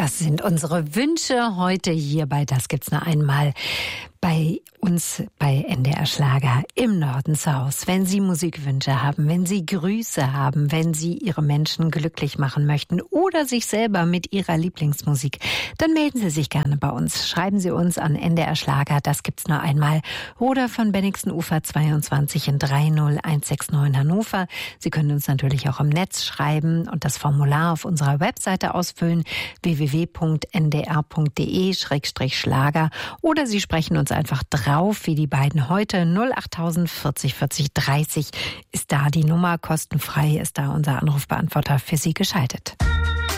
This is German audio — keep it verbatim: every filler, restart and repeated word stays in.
Das sind unsere Wünsche heute hier bei Das gibt's nur einmal bei uns bei N D R Schlager im Nordenshaus. Wenn Sie Musikwünsche haben, wenn Sie Grüße haben, wenn Sie Ihre Menschen glücklich machen möchten oder sich selber mit Ihrer Lieblingsmusik, dann melden Sie sich gerne bei uns. Schreiben Sie uns an N D R Schlager, das gibt's nur einmal, oder von Bennigsenufer zweiundzwanzig in drei null eins sechs neun Hannover. Sie können uns natürlich auch im Netz schreiben und das Formular auf unserer Webseite ausfüllen, w w w punkt n d r punkt d e slash schlager, oder Sie sprechen uns einfach drauf, wie die beiden heute. null acht vierzig vierzig dreißig ist da die Nummer, kostenfrei ist da unser Anrufbeantworter für Sie geschaltet.